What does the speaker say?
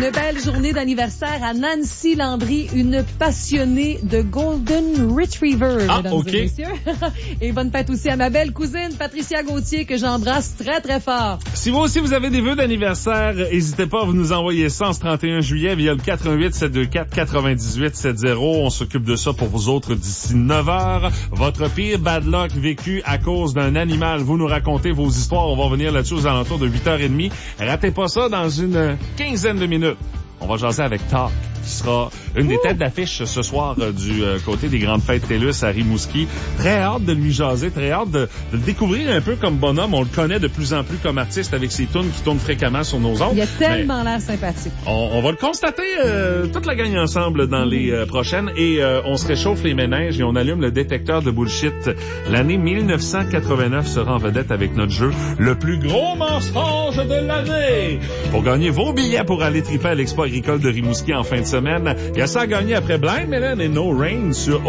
Une belle journée d'anniversaire à Nancy Landry, une passionnée de Golden Retriever, mesdames et messieurs. Et bonne fête aussi à ma belle cousine Patricia Gauthier, que j'embrasse très, très fort. Si vous aussi, vous avez des vœux d'anniversaire, n'hésitez pas à nous envoyer ça en ce 31 juillet via le 88-724-9870. On s'occupe de ça pour vous autres d'ici 9h. Votre pire bad luck vécu à cause d'un animal. Vous nous racontez vos histoires. On va revenir là-dessus aux alentours de 8h30. Ratez pas ça dans une quinzaine de minutes. On va jaser avec Talk, qui sera une des têtes d'affiche ce soir du côté des grandes fêtes TELUS à Rimouski. Très hâte de lui jaser, très hâte de le découvrir un peu comme bonhomme. On le connaît de plus en plus comme artiste avec ses tunes qui tournent fréquemment sur nos ondes. Il a tellement l'air sympathique. On va le constater toute la gang ensemble dans les prochaines et on se réchauffe les méninges et on allume le détecteur de bullshit. L'année 1989 sera en vedette avec notre jeu Le plus gros mensonge de l'année. Pour gagner vos billets pour aller triper à l'Expo agricole de Rimouski en fin de semaine, il y a ça à gagner après Blind Melon et No Rain sur